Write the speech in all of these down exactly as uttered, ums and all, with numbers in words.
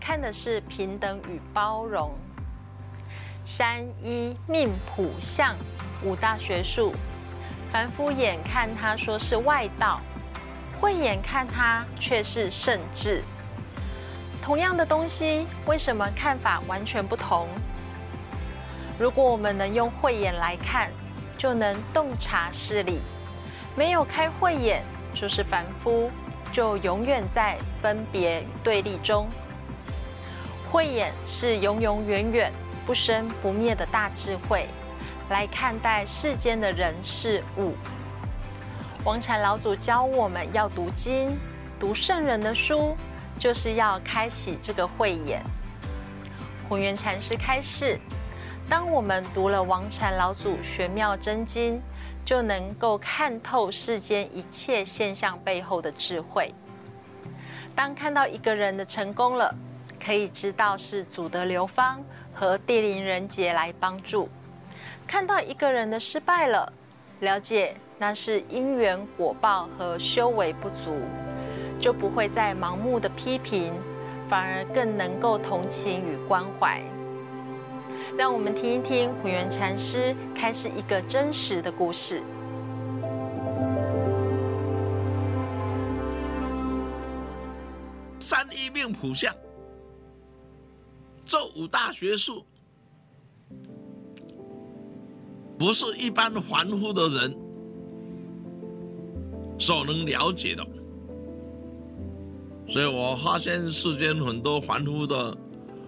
看的是平等与包容。山医命卜相五大学术，凡夫眼看它说是外道，慧眼看它却是圣智。同样的东西，为什么看法完全不同？如果我们能用慧眼来看，就能洞察事理；没有开慧眼，就是凡夫，就永远在分别与对立中。慧眼是永永远远、不生不灭的大智慧，来看待世间的人事物。王禅老祖教我们要读经、读圣人的书，就是要开启这个慧眼。弘源禅师开示，当我们读了王禅老祖玄妙真经，就能够看透世间一切现象背后的智慧。当看到一个人的成功了，可以知道是祖德流芳和地灵人杰来帮助；看到一个人的失败了，了解那是因缘果报和修为不足，就不会再盲目的批评，反而更能够同情与关怀。让我们听一听弘源禅师开示一个真实的故事。 山医命卜相，这五大学术不是一般凡夫的人所能了解的，所以我发现世间很多凡夫的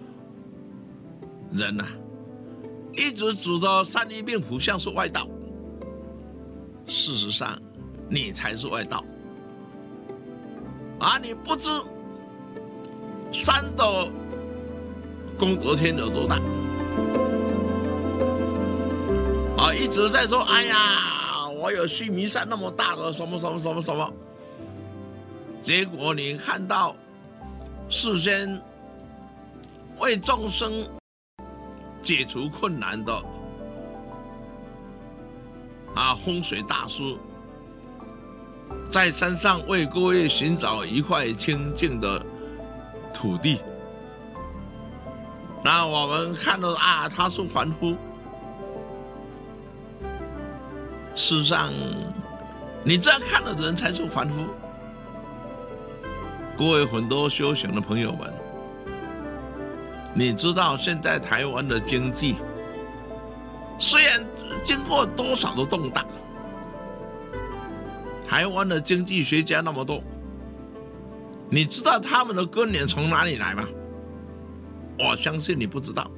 人呐、啊，一直指着山医命卜相是外道，事实上你才是外道，而你不知山的功德天有多大啊！一直在说，哎呀，我有须弥山那么大的什么什么什么什么，结果你看到世间为众生解除困难的啊风水大师，在山上为各位寻找一块清净的土地，那我们看到啊，他是凡夫。事实上，你这样看的人才是凡夫。各位很多修行的朋友们，你知道现在台湾的经济虽然经过多少的动荡，台湾的经济学家那么多，你知道他们的根源从哪里来吗？我相信你不知道。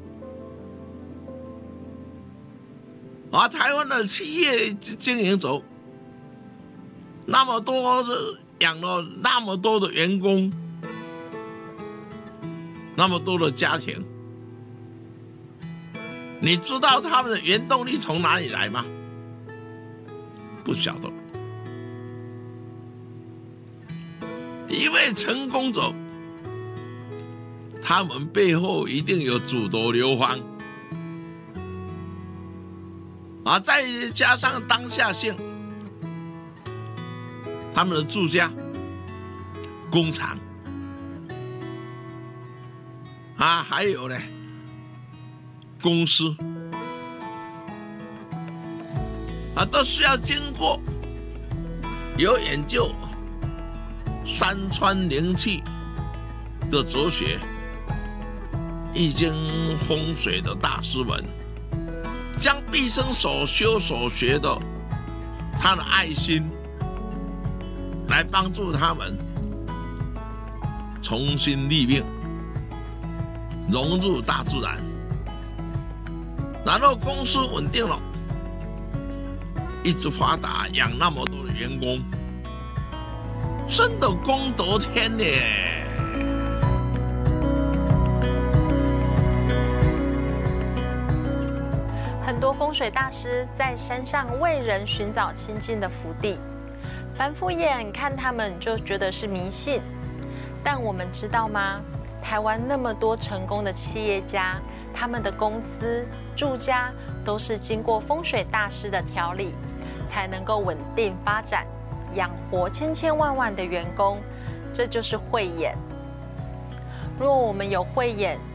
而台湾的企业经营者那么多，养了那么多的员工，那么多的家庭，你知道他们的原动力从哪里来吗？不晓得。一位成功者，他们背后一定有祖德流芳，啊，再加上当下性，他们的住家、工厂，啊，还有呢，公司，啊，都需要经过有研究山川灵气的哲学、易经风水的大师们，将毕生所修所学的他的爱心，来帮助他们重新立命，融入大自然，然后公司稳定了，一直发达，养那么多的员工，真的功德天耶！ 很多风水大师在山上为人寻找清净的福地，凡夫眼看他们就觉得是迷信。但我们知道吗？台湾那么多成功的企业家，他们的公司、住家都是经过风水大师的调理，才能够稳定发展，养活千千万万的员工。这就是慧眼。 若我们有慧眼，